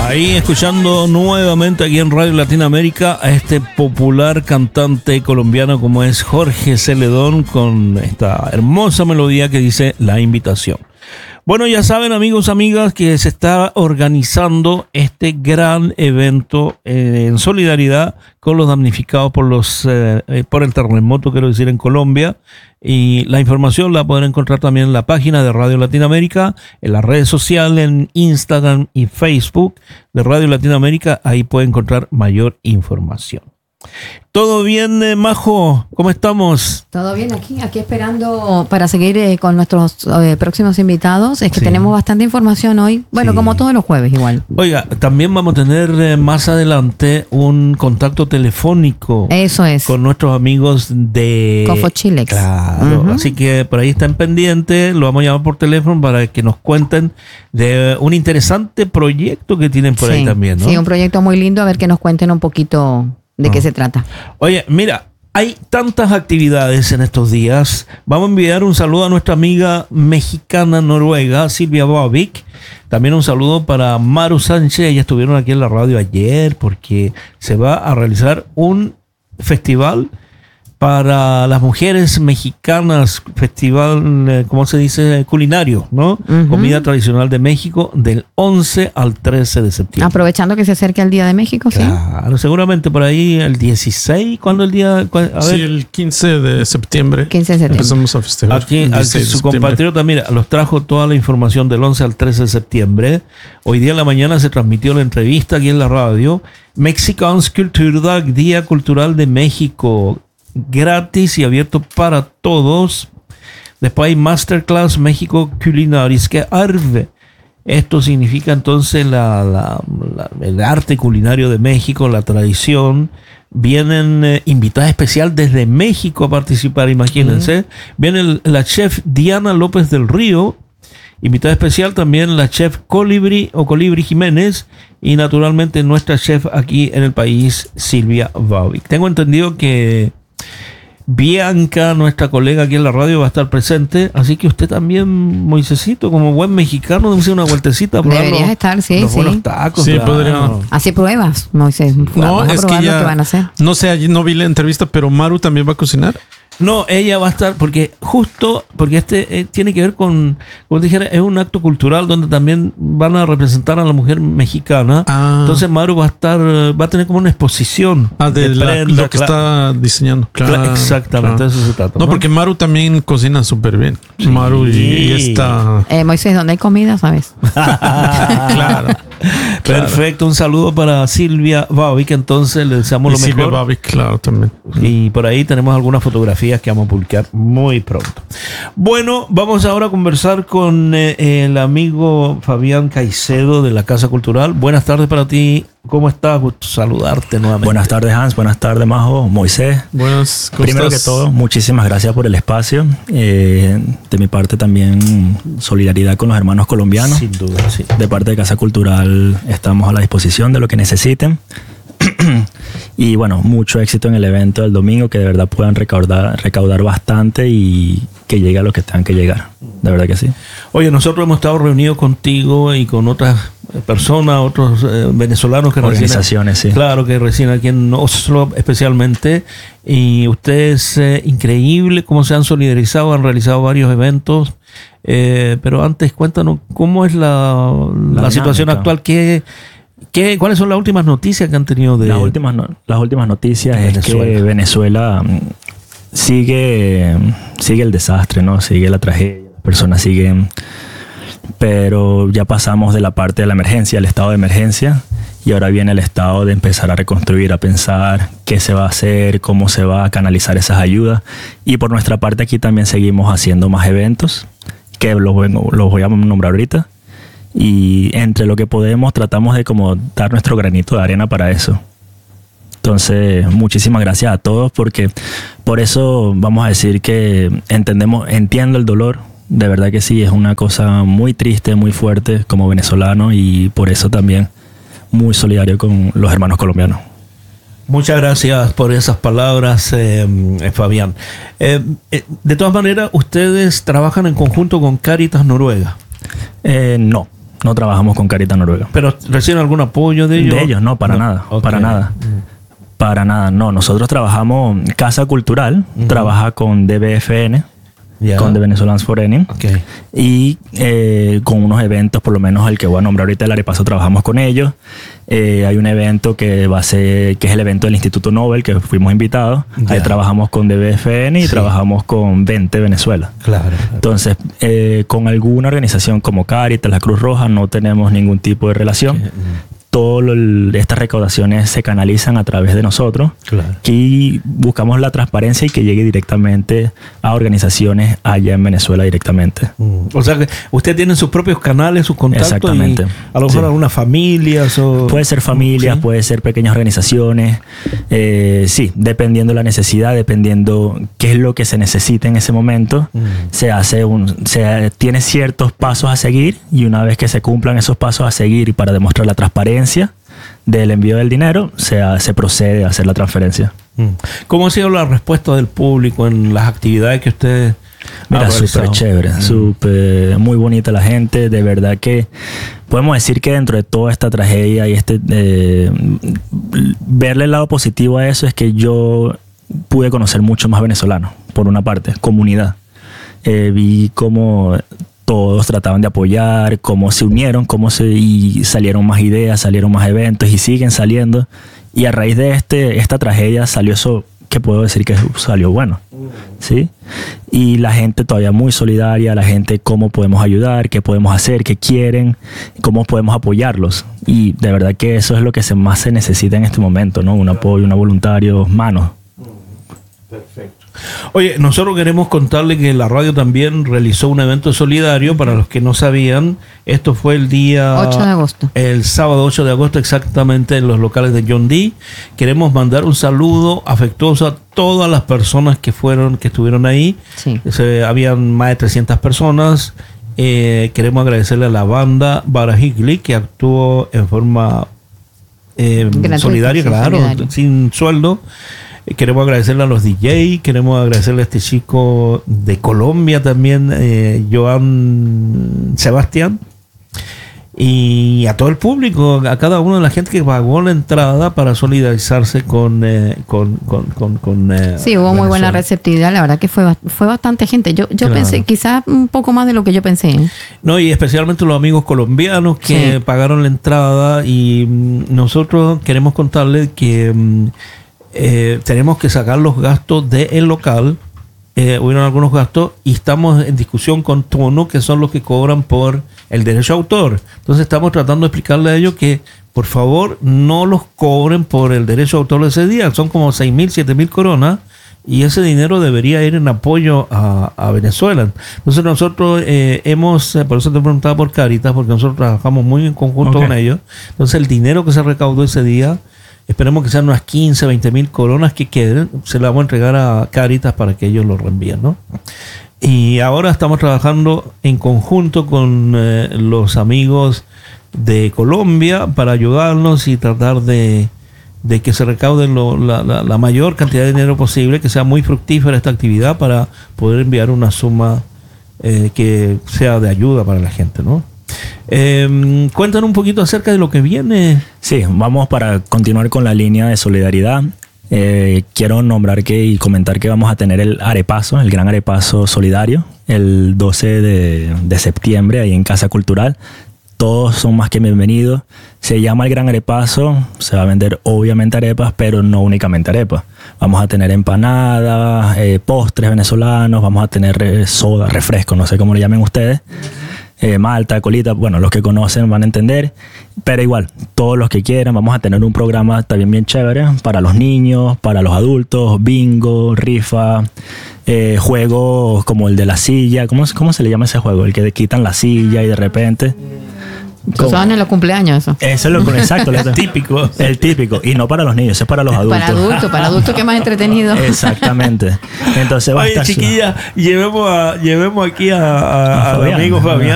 Ahí escuchando nuevamente aquí en Radio Latinoamérica a este popular cantante colombiano como es Jorge Celedón con esta hermosa melodía que dice La Invitación. Bueno, ya saben, amigos, amigas, que se está organizando este gran evento en solidaridad con los damnificados por el terremoto, quiero decir, en Colombia. Y la información la pueden encontrar también en la página de Radio Latinoamérica, en las redes sociales, en Instagram y Facebook de Radio Latinoamérica. Ahí pueden encontrar mayor información. ¿Todo bien, Majo? ¿Cómo estamos? Todo bien aquí esperando para seguir con nuestros próximos invitados. Es que tenemos bastante información hoy. Bueno, como todos los jueves igual. Oiga, también vamos a tener más adelante un contacto telefónico. Eso es. Con nuestros amigos de Cofo Chilex. Claro, así que por ahí están pendientes. Lo vamos a llamar por teléfono para que nos cuenten de un interesante proyecto que tienen por ahí también, ¿no? Sí, un proyecto muy lindo. A ver que nos cuenten un poquito de qué se trata. Oye, mira, hay tantas actividades en estos días. Vamos a enviar un saludo a nuestra amiga mexicana noruega, Silvia Bavik. También un saludo para Maru Sánchez. Ellas estuvieron aquí en la radio ayer porque se va a realizar un festival para las mujeres mexicanas, festival, ¿cómo se dice? Culinario, ¿no? Comida tradicional de México del 11 al 13 de septiembre. Aprovechando que se acerca el Día de México, claro, seguramente por ahí el 16, ¿cuándo el día? A ver. Sí, el 15 de septiembre. 15 de septiembre. Empezamos a festejar. Aquí su compatriota, mira, los trajo toda la información del 11 al 13 de septiembre. Hoy día en la mañana se transmitió la entrevista aquí en la radio. Mexicans Kulturdag, Día Cultural de México, gratis y abierto para todos. Después hay Masterclass México Culinariske Arv. Esto significa entonces el arte culinario de México, la tradición. Vienen invitada especial desde México a participar, imagínense. Viene la chef Diana López del Río. Invitada especial también la chef Colibri Jiménez y naturalmente nuestra chef aquí en el país, Silvia Bavik. Tengo entendido que Bianca, nuestra colega aquí en la radio, va a estar presente, así que usted también, Moisésito, como buen mexicano, debe una vueltecita. Deberías estar, sí, los buenos tacos. Sí, claro. podría. Así pruebas, Moisés. No, es que ya, lo que van a hacer. No sé, allí no vi la entrevista, pero Maru también va a cocinar. No, ella va a estar, porque este tiene que ver con, como te dijera, es un acto cultural donde también van a representar a la mujer mexicana. Entonces Maru va a tener como una exposición de prenda, lo que está diseñando. Claro, exactamente, claro. Eso se trata. No, porque Maru también cocina súper bien. Sí. Maru y está... Moisés, ¿dónde hay comida, sabes? Claro. Perfecto, un saludo para Silvia Bavik, entonces le deseamos lo mejor. Silvia Bavik, claro, también. Y por ahí tenemos algunas fotografías que vamos a publicar muy pronto. Bueno, vamos ahora a conversar con el amigo Fabián Caicedo de la Casa Cultural. Buenas tardes para ti. ¿Cómo estás? Gusto saludarte nuevamente. Buenas tardes, Hans. Buenas tardes, Majo. Moisés. Buenas. Primero que todo, muchísimas gracias por el espacio. De mi parte también solidaridad con los hermanos colombianos. Sin duda, sí. De parte de Casa Cultural estamos a la disposición de lo que necesiten. Y bueno, mucho éxito en el evento del domingo, que de verdad puedan recaudar bastante y que llegue a lo que tengan que llegar. De verdad que sí. Oye, nosotros hemos estado reunidos contigo y con otras personas, otros venezolanos que organizaciones, sí. Claro, que residen aquí en Oslo especialmente. Y ustedes, increíble cómo se han solidarizado, han realizado varios eventos. Pero antes, cuéntanos, ¿cómo es la situación actual? ¿Cuáles son las últimas noticias que han tenido de...? Las últimas noticias es que Venezuela sigue el desastre, ¿no? Sigue la tragedia, las personas siguen... Pero ya pasamos de la parte de la emergencia, el estado de emergencia, y ahora viene el estado de empezar a reconstruir, a pensar qué se va a hacer, cómo se va a canalizar esas ayudas. Y por nuestra parte aquí también seguimos haciendo más eventos, que los voy a nombrar ahorita. Y entre lo que podemos tratamos de como dar nuestro granito de arena para eso. Entonces, muchísimas gracias a todos, porque por eso vamos a decir que entiendo el dolor. De verdad que sí, es una cosa muy triste, muy fuerte como venezolano, y por eso también muy solidario con los hermanos colombianos. Muchas gracias por esas palabras, Fabián. De todas maneras, ¿ustedes trabajan en conjunto con Cáritas Noruega? No, No trabajamos con Caritas Noruega. ¿Pero reciben algún apoyo de ellos? De ellos, no, para nada. Okay. Para nada. Para nada, no. Nosotros trabajamos, Casa Cultural trabaja con DBFN, con The Venezuelans for Enim. Okay. Y con unos eventos, por lo menos el que voy a nombrar ahorita, el Arepaso, trabajamos con ellos. Hay un evento que va a ser, que es el evento del Instituto Nobel, que fuimos invitados. Ahí trabajamos con DBFN y trabajamos con 20 Venezuela. Claro. Entonces, con alguna organización como Caritas, la Cruz Roja, no tenemos ningún tipo de relación. Todas estas recaudaciones se canalizan a través de nosotros. Claro. Y buscamos la transparencia y que llegue directamente a organizaciones allá en Venezuela directamente. O sea que usted tiene sus propios canales, sus contactos. Exactamente. Y a lo mejor algunas familias o... Puede ser familias, puede ser pequeñas organizaciones. Sí, dependiendo de la necesidad, dependiendo qué es lo que se necesita en ese momento, tiene ciertos pasos a seguir, y una vez que se cumplan esos pasos a seguir y para demostrar la transparencia del envío del dinero, se procede a hacer la transferencia. ¿Cómo ha sido la respuesta del público en las actividades que ustedes... Mira, súper chévere, muy bonita la gente. De verdad que podemos decir que dentro de toda esta tragedia y verle el lado positivo a eso es que yo pude conocer mucho más venezolanos, por una parte, comunidad. Vi cómo todos trataban de apoyar, cómo se unieron, y salieron más ideas, salieron más eventos y siguen saliendo. Y a raíz de esta tragedia salió eso que puedo decir que salió bueno, ¿sí? Y la gente todavía muy solidaria, la gente cómo podemos ayudar, qué podemos hacer, qué quieren, cómo podemos apoyarlos. Y de verdad que eso es lo que más se necesita en este momento, ¿no? Un apoyo, una voluntarios, manos. Perfecto. Oye, nosotros queremos contarle que la radio también realizó un evento solidario. Para los que no sabían, esto fue el día 8 de agosto. El sábado 8 de agosto, exactamente, en los locales de John D. Queremos mandar un saludo afectuoso a todas las personas que estuvieron ahí. Sí. Habían más de 300 personas. Queremos agradecerle a la banda Barajigli, que actuó en forma solidaria, claro, sin sueldo. Queremos agradecerle a los DJ, queremos agradecerle a este chico de Colombia también, Joan Sebastián, y a todo el público, a cada una de la gente que pagó la entrada para solidarizarse con sí, hubo muy buena receptividad, la verdad que fue bastante gente. Yo pensé quizás un poco más de lo que yo pensé. No, y especialmente los amigos colombianos que pagaron la entrada, y nosotros queremos contarles que tenemos que sacar los gastos del local. Hubieron algunos gastos y estamos en discusión con Tono, que son los que cobran por el derecho a autor. Entonces estamos tratando de explicarle a ellos que por favor no los cobren por el derecho a autor de ese día. Son como 6,000, 7,000 coronas, y ese dinero debería ir en apoyo a Venezuela. Entonces nosotros por eso te preguntaba por Caritas, porque nosotros trabajamos muy en conjunto con ellos. Entonces el dinero que se recaudó ese día, esperemos que sean unas 15, 20,000 coronas que queden, se las vamos a entregar a Caritas para que ellos lo reenvíen, ¿no? Y ahora estamos trabajando en conjunto con los amigos de Colombia para ayudarnos y tratar de que se recaude la mayor cantidad de dinero posible, que sea muy fructífera esta actividad para poder enviar una suma que sea de ayuda para la gente, ¿no? Cuéntanos un poquito acerca de lo que viene. Sí, vamos para continuar con la línea de solidaridad. Quiero nombrar y comentar que vamos a tener el Arepaso, el Gran Arepaso Solidario, el 12 de septiembre ahí en Casa Cultural. Todos son más que bienvenidos. Se llama el Gran Arepaso. Se va a vender obviamente arepas, pero no únicamente arepas. Vamos a tener empanadas, postres venezolanos, vamos a tener soda, refresco, no sé cómo le llamen ustedes. Malta, colita, bueno, los que conocen van a entender, pero igual, todos los que quieran, vamos a tener un programa también bien chévere para los niños, para los adultos, bingo, rifa, juegos como el de la silla. ¿Cómo se le llama ese juego? El que quitan la silla y de repente... Eso van en los cumpleaños, eso. Eso es lo exacto, el típico. El típico. Y no para los niños, es para los adultos. Para adultos que es más entretenido. Exactamente. Entonces va a estar. Chiquilla, llevemos aquí a amigo Fabián.